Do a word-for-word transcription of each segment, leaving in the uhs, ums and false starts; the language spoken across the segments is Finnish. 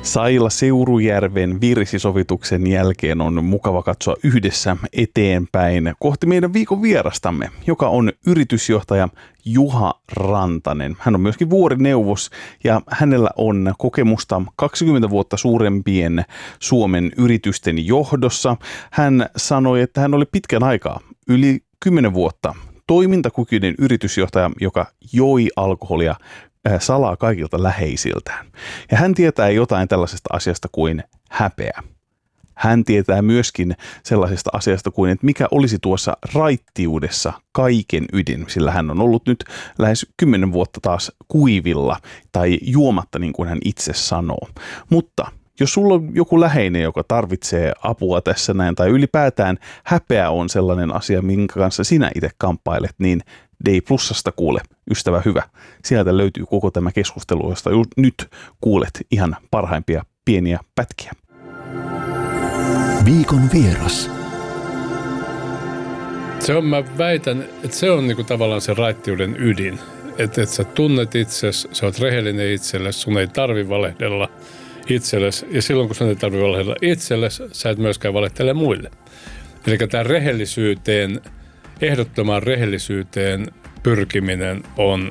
Saila Seurujärven virsisovituksen jälkeen on mukava katsoa yhdessä eteenpäin kohti meidän viikon vierastamme, joka on yritysjohtaja Juha Rantanen. Hän on myöskin vuorineuvos ja hänellä on kokemusta kaksikymmentä vuotta suurempien Suomen yritysten johdossa. Hän sanoi, että hän oli pitkän aikaa, yli kymmenen vuotta, toimintakykyinen yritysjohtaja, joka joi alkoholia salaa kaikilta läheisiltään. Ja hän tietää jotain tällaisesta asiasta kuin häpeä. Hän tietää myöskin sellaisesta asiasta kuin, että mikä olisi tuossa raittiudessa kaiken ydin, sillä hän on ollut nyt lähes kymmenen vuotta taas kuivilla tai juomatta, niin kuin hän itse sanoo. Mutta jos sulla on joku läheinen, joka tarvitsee apua tässä näin, tai ylipäätään häpeä on sellainen asia, minkä kanssa sinä itse kamppailet, niin D Plusasta kuule, ystävä hyvä. Sieltä löytyy koko tämä keskustelu, josta nyt kuulet ihan parhaimpia pieniä pätkiä. Viikon vieras. Se on, mä väitän, että se on niinku tavallaan se raittiuden ydin. Että et sä tunnet itsesi, sä oot rehellinen itsellesi, sun ei tarvi valehdella itsellesi. Ja silloin, kun sun ei tarvi valehdella itsellesi, sä et myöskään valehtele muille. Eli tämä rehellisyyteen, ehdottomaan rehellisyyteen pyrkiminen on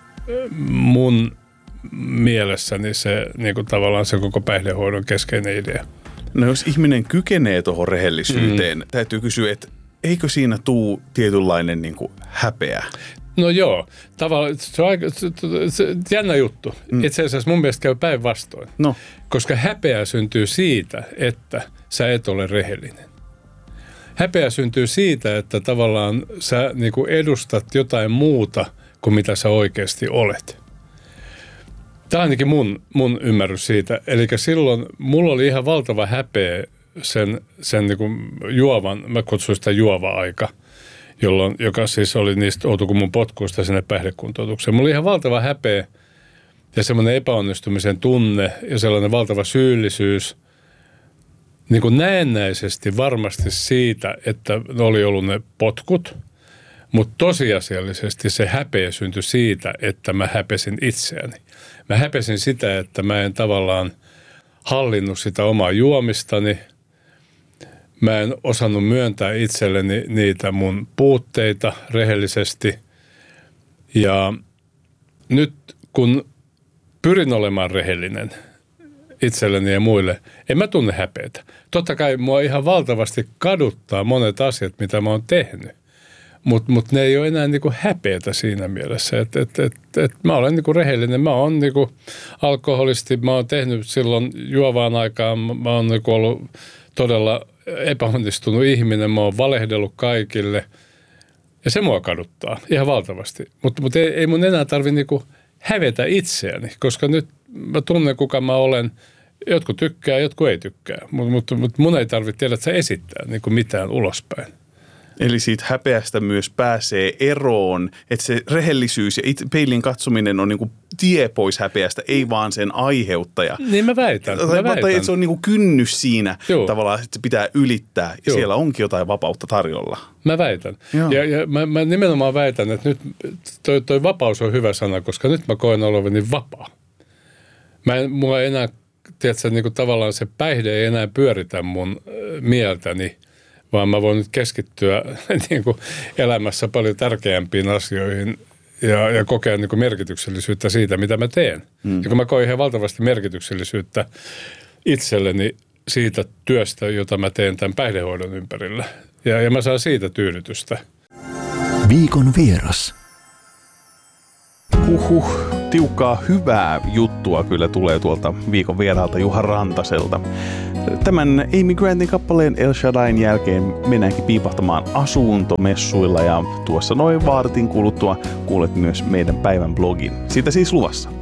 mun mielessäni se niinku tavallaan se koko päihdehoidon keskeinen idea. No jos ihminen kykenee tuohon rehellisyyteen, mm. täytyy kysyä, että eikö siinä tuu tietynlainen niin kuin häpeä? No joo, tavallaan se on aika se, se, jännä juttu. Mm. Itse asiassa mun mielestä käy päinvastoin. No. Koska häpeä syntyy siitä, että sä et ole rehellinen. Häpeä syntyy siitä, että tavallaan sä niin kuin edustat jotain muuta kuin mitä sä oikeasti olet. Tämä on ainakin mun, mun ymmärrys siitä. Eli silloin mulla oli ihan valtava häpeä sen, sen niin kuin juovan, mä kutsuin sitä juova-aika, jolloin, joka siis oli niistä outo kuin mun potkuista sinne päihdekuntoutukseen. Mulla oli ihan valtava häpeä ja semmoinen epäonnistumisen tunne ja sellainen valtava syyllisyys, niin kuin näennäisesti varmasti siitä, että ne oli ollut ne potkut, mutta tosiasiallisesti se häpeä syntyi siitä, että mä häpesin itseäni. Mä häpesin sitä, että mä en tavallaan hallinnut sitä omaa juomistani. Mä en osannut myöntää itselleni niitä mun puutteita rehellisesti. Ja nyt kun pyrin olemaan rehellinen itselleni ja muille, en mä tunne häpeätä. Totta kai mua ihan valtavasti kaduttaa monet asiat, mitä mä oon tehnyt. Mutta mut ne ei ole enää niinku häpeätä siinä mielessä, että et, et, et mä olen niinku rehellinen. Mä oon niinku alkoholisti, mä oon tehnyt silloin juovaan aikaan, mä oon niinku ollut todella epäonnistunut ihminen, mä oon valehdellut kaikille ja se mua kaduttaa ihan valtavasti. Mutta mut ei, ei mun enää tarvitse niinku hävetä itseäni, koska nyt mä tunnen kuka mä olen. Jotkut tykkää, jotkut ei tykkää, mutta mut, mut mun ei tarvitse tiedä, että se esittää niinku mitään ulospäin. Eli siitä häpeästä myös pääsee eroon, että se rehellisyys ja it, peilin katsominen on niinku tie pois häpeästä, ei vaan sen aiheuttaja. Niin mä väitän. Tai, mä väitän. tai että se on niinku kynnys siinä Joo. tavallaan, että se pitää ylittää ja Joo. siellä onkin jotain vapautta tarjolla. Mä väitän. Joo. Ja, ja mä, mä nimenomaan väitän, että nyt toi, toi vapaus on hyvä sana, koska nyt mä koen olevani vapaa. Mä en, mulla ei enää, tiedätkö, niinku tavallaan se päihde ei enää pyöritä mun mieltäni, vaan mä voin nyt keskittyä niin kuin elämässä paljon tärkeämpiin asioihin ja, ja kokea niin kuin merkityksellisyyttä siitä, mitä mä teen. Mm. Ja kun mä koin ihan valtavasti merkityksellisyyttä itselleni siitä työstä, jota mä teen tämän päihdehoidon ympärillä. Ja, ja mä saan siitä tyydytystä. Viikon vieras. Huhhuh, tiukkaa hyvää juttua kyllä tulee tuolta viikon vieraalta Juha Rantaselta. Tämän Amy Grantin kappaleen El Shaddain jälkeen mennäänkin piipahtamaan asuntomessuilla ja tuossa noin vartin kuluttua kuulet myös meidän päivän blogin. Siitä siis luvassa.